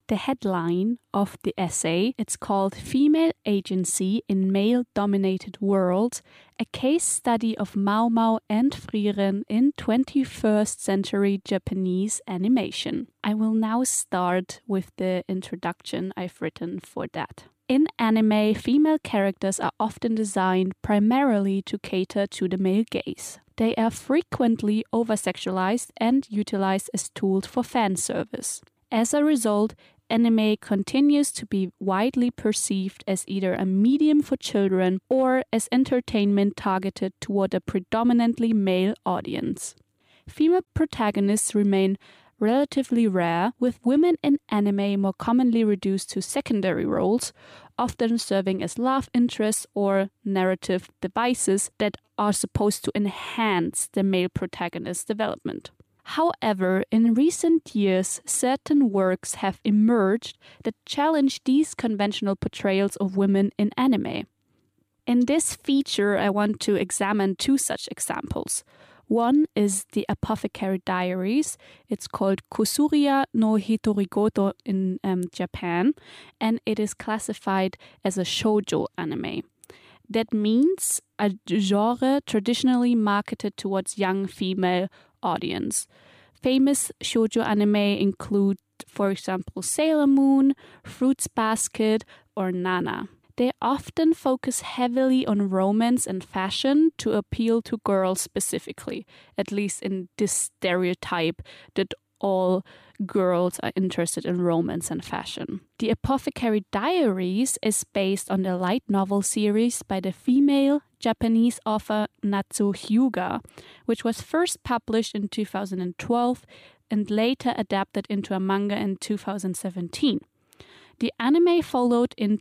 The headline of the essay, it's called Female Agency in Male-Dominated Worlds, a case study of Mao Mao and Frieren in 21st century Japanese animation. I will now start with the introduction I've written for that. In anime, female characters are often designed primarily to cater to the male gaze. They are frequently over-sexualized and utilized as tools for fan service. As a result, anime continues to be widely perceived as either a medium for children or as entertainment targeted toward a predominantly male audience. Female protagonists remain relatively rare, with women in anime more commonly reduced to secondary roles, often serving as love interests or narrative devices that are supposed to enhance the male protagonist's development. However, in recent years, certain works have emerged that challenge these conventional portrayals of women in anime. In this feature, I want to examine two such examples. One is the Apothecary Diaries. It's called Kusuria no Hitorigoto in Japan, and it is classified as a shoujo anime. That means a genre traditionally marketed towards young female audience. Famous shoujo anime include, for example, Sailor Moon, Fruits Basket, or Nana. They often focus heavily on romance and fashion to appeal to girls specifically, at least in this stereotype that all girls are interested in romance and fashion. The Apothecary Diaries is based on the light novel series by the female Japanese author Natsu Hyuga, which was first published in 2012 and later adapted into a manga in 2017. The anime followed in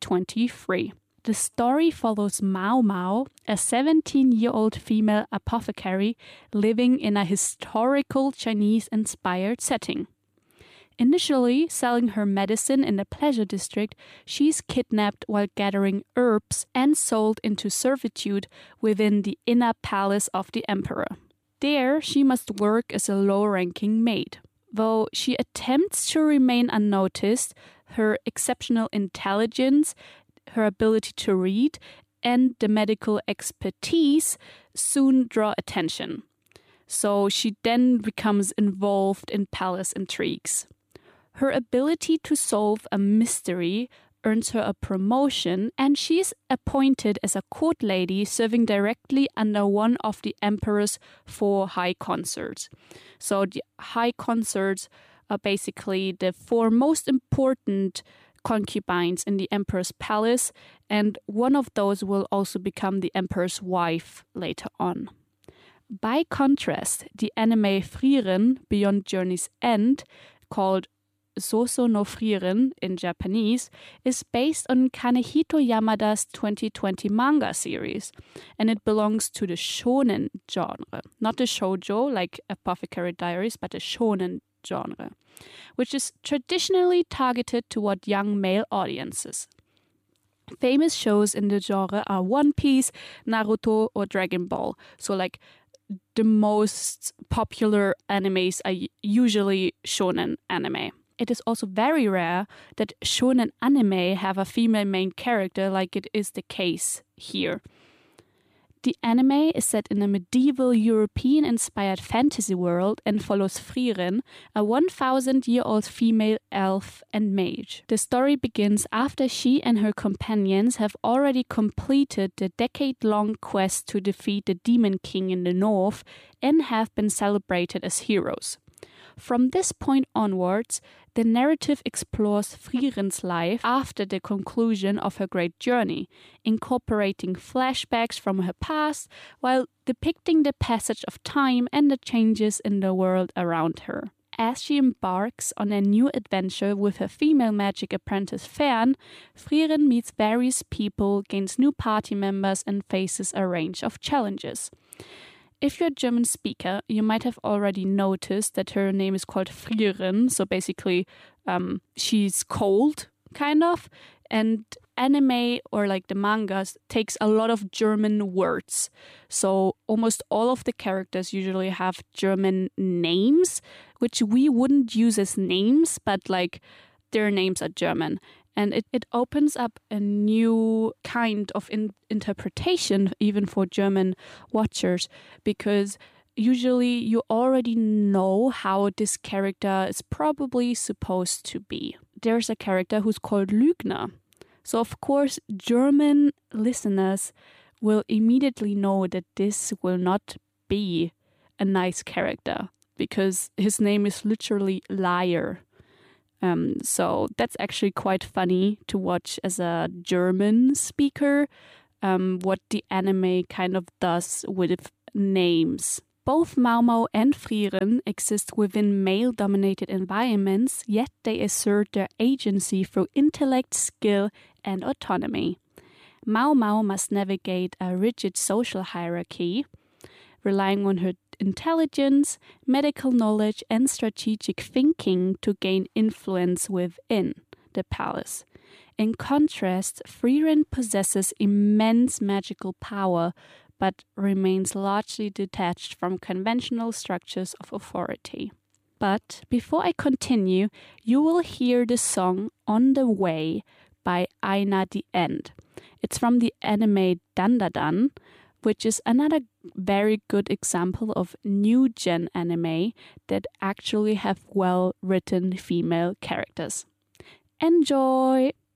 2023. The story follows Mao Mao, a 17-year-old female apothecary living in a historical Chinese-inspired setting. Initially selling her medicine in the pleasure district, she's kidnapped while gathering herbs and sold into servitude within the inner palace of the emperor. There, she must work as a low-ranking maid. Though she attempts to remain unnoticed, her exceptional intelligence, her ability to read, and the medical expertise soon draw attention. So she then becomes involved in palace intrigues. Her ability to solve a mystery earns her a promotion, and she is appointed as a court lady serving directly under one of the emperor's 4 high consorts. So the high consorts are basically the 4 most important concubines in the emperor's palace, and one of those will also become the emperor's wife later on. By contrast, the anime Frieren, Beyond Journey's End, called Soso no Frieren in Japanese, is based on Kanehito Yamada's 2020 manga series, and it belongs to the shonen genre, not the shoujo like Apothecary Diaries, but the shonen genre, which is traditionally targeted toward young male audiences. Famous shows in the genre are One Piece, Naruto, or Dragon Ball. So like the most popular animes are usually shonen anime. It is also very rare that shonen anime have a female main character like it is the case here. The anime is set in a medieval European-inspired fantasy world and follows Frieren, a 1,000-year-old female elf and mage. The story begins after she and her companions have already completed the decade-long quest to defeat the Demon King in the north and have been celebrated as heroes. From this point onwards, the narrative explores Frieren's life after the conclusion of her great journey, incorporating flashbacks from her past while depicting the passage of time and the changes in the world around her. As she embarks on a new adventure with her female magic apprentice Fern, Frieren meets various people, gains new party members, and faces a range of challenges. If you're a German speaker, you might have already noticed that her name is called Frieren, so basically she's cold, kind of, and anime or like the mangas takes a lot of German words. So almost all of the characters usually have German names, which we wouldn't use as names, but like their names are German. And it opens up a new kind of interpretation even for German watchers, because usually you already know how this character is probably supposed to be. There's a character who's called Lügner. So of course, German listeners will immediately know that this will not be a nice character, because his name is literally liar. So that's actually quite funny to watch as a German speaker, what the anime kind of does with names. Both Mau Mau and Frieren exist within male-dominated environments, yet they assert their agency through intellect, skill, and autonomy. Mau Mau must navigate a rigid social hierarchy, relying on her intelligence, medical knowledge, and strategic thinking to gain influence within the palace. In contrast, Frieren possesses immense magical power, but remains largely detached from conventional structures of authority. But before I continue, you will hear the song On the Way by Aina the End. It's from the anime Dandadan, which is another very good example of new gen anime that actually have well-written female characters. Enjoy!